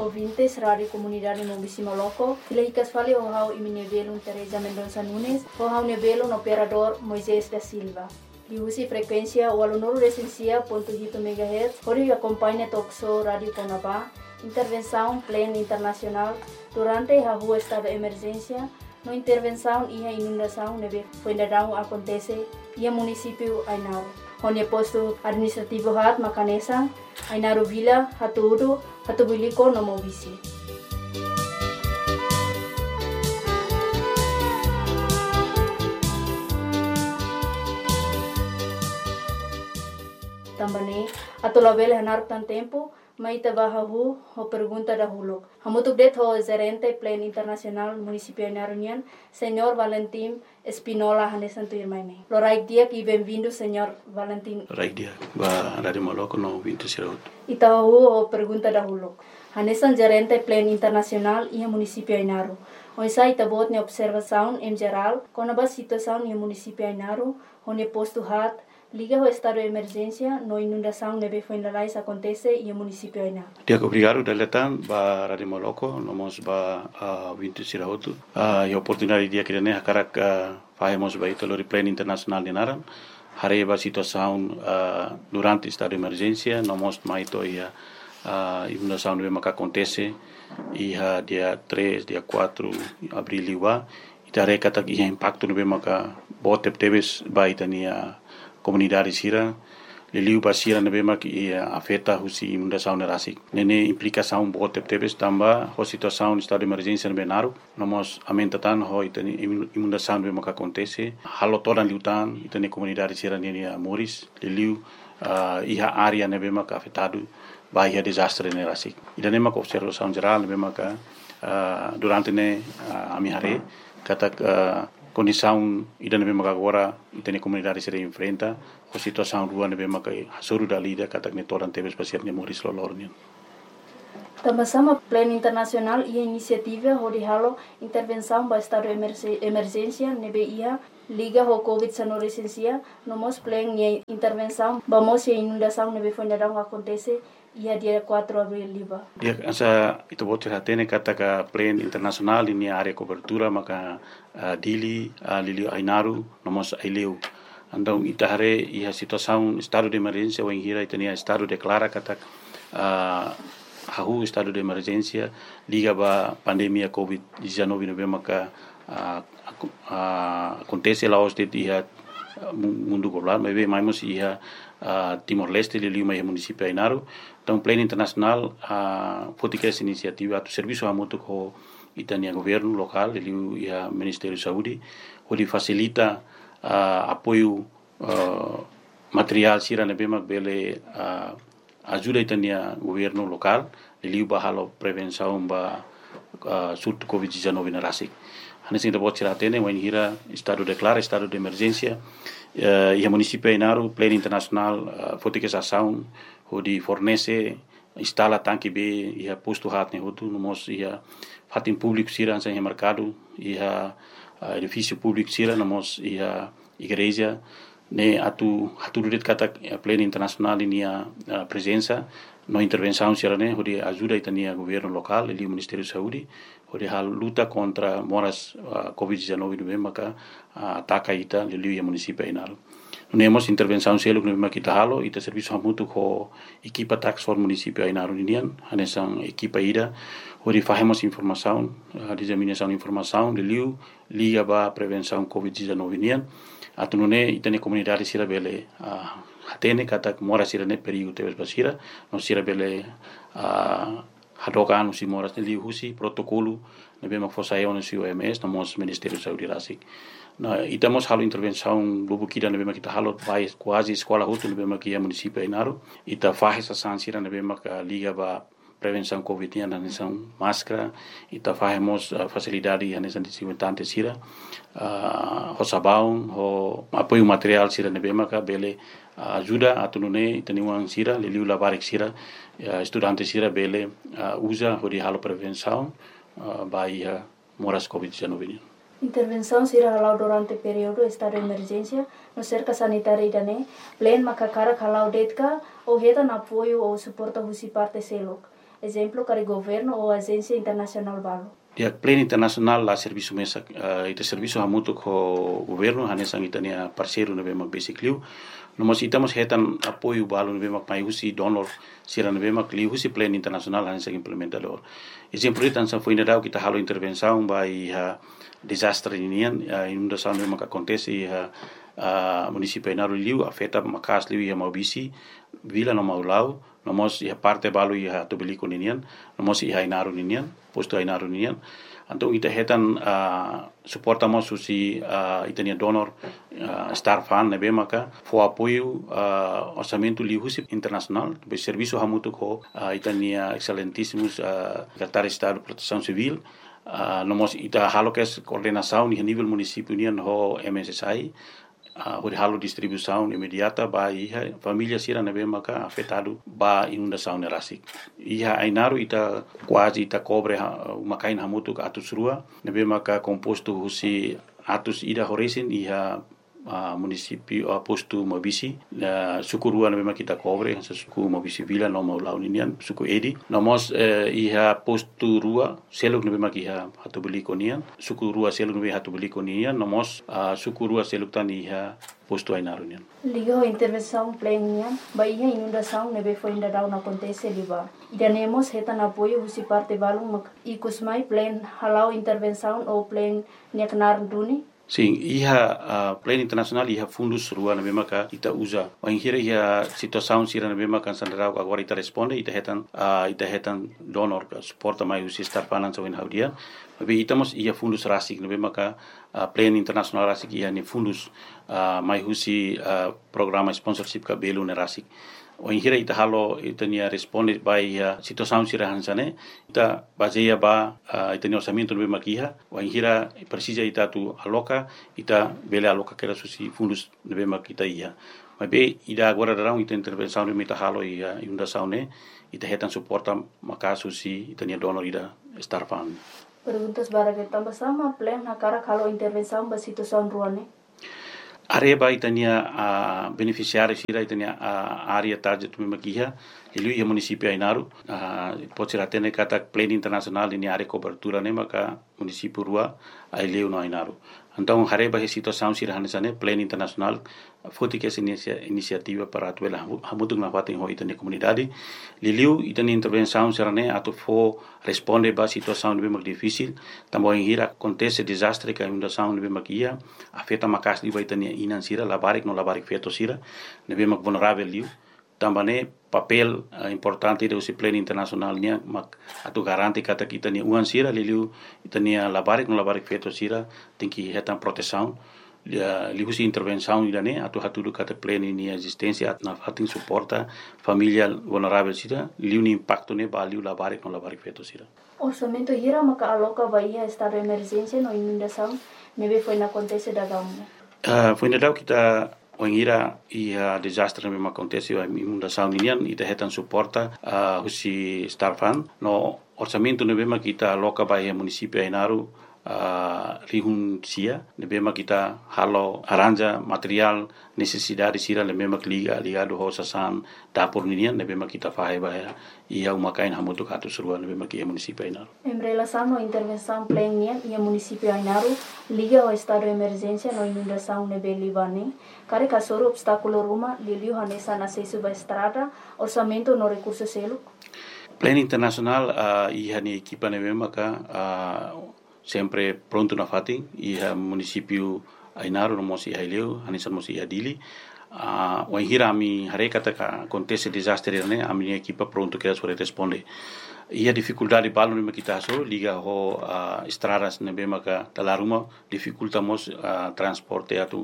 ouvintes, Rádio Comunidade Mobisi Moloco. Filahicas fale o hau iminebelo Teresa Mendonça Nunes, o hau nebelo no operador Moisés da Silva. Diusi frequência o aluno recensia .8 MHz, hori acompanha Toxo Rádio Conabá, intervenção plena internacional durante a rua estado de emergência, no intervenção e a inundação neve fuendarão acontece e a município Ainaro. Onde posto administrativo hat Macanesa, Ainaro Vila, Hatuudo, Hatubiliko no Mobisi. Também, atolabel hanar tan tempo, maita bahahu ho pergunta dahulu. Hamutuk det ho gerente Plan Internacional Municipio Ainarunian, Senhor Valentim Espinola Hanesanto Irmaime. Loraik dia e bem-vindo, Senhor Valentim. Loraik dia, ba Rádio Moloco no 20 Itahu ho pergunta dahulu. Hanesan gerente Plan Internacional e Municipio Ainaru. Oisa itabot ne observação em geral, com a situação no Municipio Ainaru, onde posto hat liga o estado de emergência, no inundação neve fuendalais acontece e o município Aina. Dia obrigado deletan ba Rádio Moloco, nomos ba 20 sirahotu. E oportunidade dia que ne hakarak fazemos ba ito lori Plan Internacional de Naran. Hare ba situação durante estado de emergência, nomos maito ia inundação neve maka acontece e dia 3, dia 4 abril liwa. Itare kata ia impacto neve maka botep teves ba itania comunidade sira liliu basira nebema que afeta husi inundação nerasik nene implicação bote tebes tamba ho situação estado de emergência no Benaru nomos amentatan ho itani inundação nebema que acontece halo todan liutan itani comunidade sira nene Moris liliu iha área nebema que afetado vai a desastre nerasik idanema ko observação geral nebema que durante ne amihare kata condição ida nebe maka agora itene comunidade se enfrenta a situação rua nebe maka hasuru dalida kata ne toran tebes pasir ne Moris lolornian. Também Plan Internacional e a iniciativa halo intervenção para estado de emergência nebe ia liga ho COVID-19 licencia nomos plan e intervenção vamos e inundação nebe fuendarão acontece ia dia 4 abril liba. Ya asa itu bocor hatene kata ka Plan Internacional ini area cobertura maka dili lili Ainaru nomos aileu. Andong itahare ia situação estado de emergência ou hira itania estado declara kata hahu estado de emergência liga ba pandemia COVID-19 nebe maka acontece lá os dia mundo global mas mais ia Timor-Leste liliu mai município Ainaru. Então Plan Internacional fotica essa iniciativa do serviço a muito com itania governo local liliu ia Ministério de Saúde onde facilita apoio material sira nebema bele ajuda itania governo local liliu bahalo prevenção ba surto COVID-19 na rasik. Hanesin da bocira tene wen hira estado declara estado de emergência e a município Ainaru Plan Internacional fotica essa ação onde fornece instala tanque B e a posto hat ne hotu nomos ia fatin público sira sem mercado e a edifício público sira nomos ia igreja ne atu duret kata Plan Internacional ini a presença no intervenção sira ne onde ajuda itania governo local e o Ministério de Saúde onde a luta contra moras COVID-19 no maka ataca ita liliu e município Ainaru. Nemos intervenção selo no kita halo ita serviço hamutu ko equipa tax for município Ainaru indian hanesan equipa ida onde fazemos informação disseminação de informação liliu liga ba prevenção COVID-19 indian atunune itane comunidade sira bele hatene kata mora sira ne perigo tebes basira no sira bele hadokan usi moras ne liusi protocolo nebe mak fosayon usi OMS nomos Ministério de Saúde rasik na itamos halo intervenção lubukida nebe mak kita halo vai quase escola hutu nebe mak ia município Ainaru ita faz essa sansira nebe mak liga ba prevenção COVID na nação máscara ita fazemos facilidade na nação desinfetante sira ho sabão ho apoio material sira nebe mak bele ajuda atunune itaniwang sira liliu labarik sira estudante sira bele usa hodi halo prevenção baia moras COVID-19. Intervenção será halau durante período estado de emergência no cerca sanitária idane plan makakara halau detka ou heta na apoio ou suporta husi parte selok exemplo para governo ou agência internacional balo. Dia pleno internasional la serviço mesa ita serviço hamutu ko governo hanesang itania parceiro na bema basic liu nomos itamos hetan apoio balo na bema mai husi donor sira na bema liu husi pleno internasional hanesang implementador exemplo itan sa foi dau kita halo intervenção by desastre inian inundação na bema que acontece município Ainaro liu afeta makas liu ia maubisi vila no maulau nomos ia parte balo ia tobeliko ninian nomos ia Ainaro ninian posto Ainaro ninian então ita hetan suportamos susi itania donor star fan nebe maka fo apoio orçamento lihusi internacional be serviço hamutu ko itania excelentíssimos secretário de estado de proteção civil nomos ita halo kes coordenação ni nível município nian ho MSSI hori halo distribuição imediata ba iha família sira nebe maka afetado ba inundação nerasik iha Ainaro ita quase ita cobre makain hamutu ka atus rua nebe maka composto husi atus ida horesin iha município posto Mobisi suku rua nebe maka kita cobre suku Mobisi vila no mau launian suku edi nomos iha posto rua seluk nebe maka iha hatubeli konian suku rua seluk nebe hatubeli konian nomos suku rua seluk tan iha posto Ainaro nian ligo intervenção plena baia inundação nebe foi ainda não acontece liba danemos hetan apoio husi parte balung ikus mai plan halau intervenção ou plan neknar duni. Sim, iha pleno internacional iha fundus rua na bema ka ita usa. Wanghira iha situação sira na bema kan sandrau agora ita responde ita hetan donor ka suporta mai usi star finance win haudia. Tapi itamos iha fundus rasik na bema ka pleno internacional rasik iha ni fundus mai usi programa sponsorship ka belu na rasik. Wanghira ita halo ita nia responde by situação sira hansane ita baseia ba ita ni orçamento no maquiha wanghira precisa ita tu aloca ita bele aloca que era susi fundos no maquita ia mas be ida agora darão ita intervenção no mita halo ia inundação ne ita hetan suporta maka susi ita ni donor ida star fund. Perguntas bara que tambah sama plan na cara kalau intervenção ba situação ruane. Areba itania beneficiário sira itania área target tu maquiha ele ia município Ainaro pode ser até kata pleno internacional ini área cobertura ne maka município rua ele no Ainaro então areba a situação sira hanesane pleno internacional foi que essa iniciativa para atuela hamutung na fatin ho itania comunidade liliu itania intervenção sira ne atu fo responde ba situação de bem difícil também hira acontece desastre que inundação de bem maquia afeta makas li itania inan sira labarik no labarik feto sira ne bem vulnerável liu também papel importante do pleno internacional nia mak atu garanti kata kita ni uan sira liliu itania labarik no labarik feto sira tem que hetan proteção lihusi intervenção idane atu hatudu kata pleno ni existência na fatin suporta família vulnerável sira liu ni impacto ne baliu labarik no labarik feto sira orçamento hira maka aloca baia estado de emergência no inundação nebe foi na acontece da gamu foi na kita wangira ia desastre memang acontece a inundação ninian ita hetan suporta husi star fund no orçamento nebema kita aloca baia município Ainaro rihun sia nebema kita halo aranja material necessidade sira nebema ligado ho sasan dapur ninian nebema kita fahe baia ia umakain hamutu katu surua nebema ki município Ainaro em relação à intervenção plena ia município Ainaro liga ao estado de emergência no inundação nebe libane care kasoro obstáculo ruma liliu hanesa na acesso ba estrada orçamento no recurso selo pleno internacional ia ni equipa nebema ka sempre pronto na fatin iha município Ainaro no mosi haileu hanisan mosi adili wanghira ami harekata ka acontece desastre ne ami equipa pronto que as responde ia dificuldade balo ne kita so liga ho estradas ne bema ka talaruma dificultamos transporte atu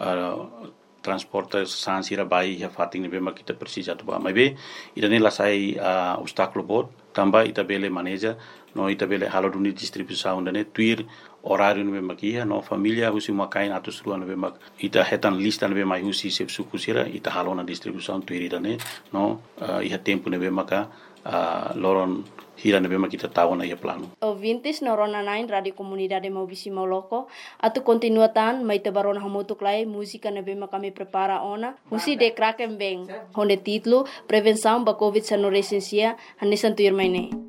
transporte sansira bai ya fatin ne bema kita precisa tu ba mai ida ne la sai obstáculo bot tamba ita bele maneja no ita bele halo duni distribuição ne tuir horário no bema kia no família husi makain atus rua no bema ita hetan lista no bema husi sep sukusira ita halo na distribuição tuir ida ne no iha tempo no bema ka loron hira na bema kita tahu na ia plano. Ouvintes na Rona 9 Radio Comunidade Maubisi Mauloko, atu continuatan mai te barona hamutuk lai música na bema kami prepara ona, musi de kraken beng, honde título Prevenção da Covid-19 hanesan tuir mai ne.